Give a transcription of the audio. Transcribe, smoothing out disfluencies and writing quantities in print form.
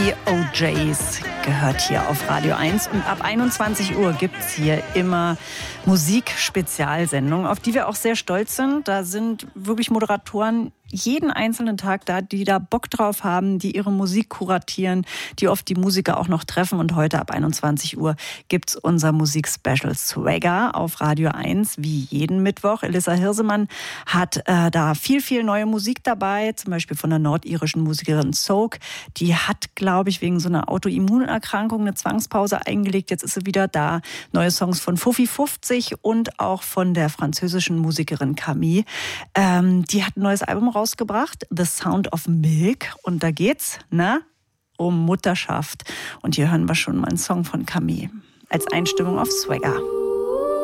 Die OJs gehört hier auf Radio 1 und ab 21 Uhr gibt es hier immer Musik-Spezialsendungen, auf die wir auch sehr stolz sind. Da sind wirklich Moderatoren jeden einzelnen Tag da, die da Bock drauf haben, die ihre Musik kuratieren, die oft die Musiker auch noch treffen. Und heute ab 21 Uhr gibt's unser Musik-Special Swagger auf Radio 1, wie jeden Mittwoch. Elissa Hirsemann hat da viel neue Musik dabei, zum Beispiel von der nordirischen Musikerin Soak. Die hat, glaube ich, wegen so einer Autoimmunerkrankung eine Zwangspause eingelegt. Jetzt ist sie wieder da. Neue Songs von Fuffi 50 und auch von der französischen Musikerin Camille. Die hat ein neues Album rausgebracht, The Sound of Milk. Und da geht's, um Mutterschaft. Und hier hören wir schon mal einen Song von Camille als Einstimmung auf Swagger.